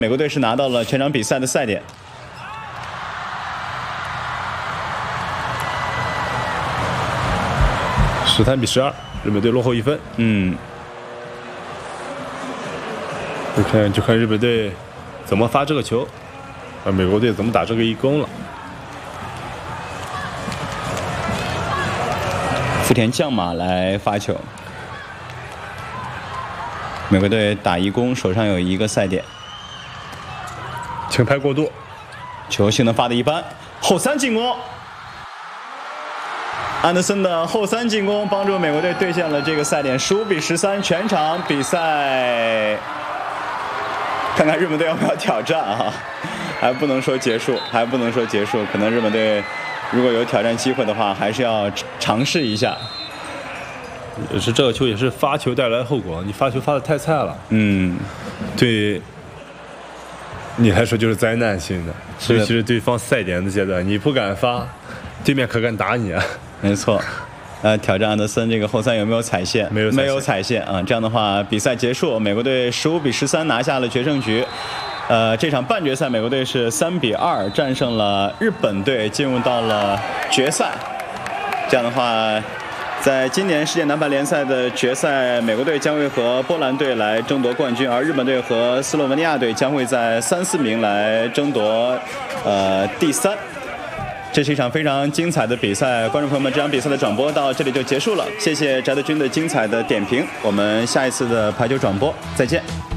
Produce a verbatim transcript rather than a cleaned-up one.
美国队是拿到了全场比赛的赛点。 十三比十二，日本队落后一分。 嗯， 就看就看日本队怎么发这个球，啊，美国队怎么打这个一攻了。 福田将马来发球，美国队打一攻，手上有一个赛点。 前拍过渡， 球性能发的一般，后三进攻，安德森的后三进攻帮助美国队兑现了这个赛点，十五比十三，全场比赛，看看日本队要不要挑战啊？还不能说结束，还不能说结束，可能日本队如果有挑战机会的话，还是要尝试一下。 也是这个球也是发球带来的后果，你发球发的太菜了， 嗯， 对。 你来说就是灾难性的，尤其是对方赛点的阶段，你不敢发，对面可敢打你啊！ 没错，呃，挑战安德森这个后三有没有踩线？ 没有， 没有踩线啊！这样的话，比赛结束，美国队十五比十三拿下了决胜局。呃，这场半决赛，美国队是三比二战胜了日本队，进入到了决赛。这样的话。 在今年世界男排联赛的决赛，美国队将会和波兰队来争夺冠军，而日本队和斯洛文尼亚队将会在三四名来争夺呃第三。这是一场非常精彩的比赛，观众朋友们，这场比赛的转播到这里就结束了，谢谢翟德军的精彩的点评，我们下一次的排球转播再见。